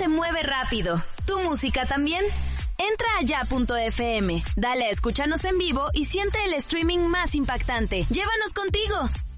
mueve rápido. ¿Tu música también? Entra a ya.fm, dale a escucharnos en vivo y siente el streaming más impactante. ¡Llévanos contigo!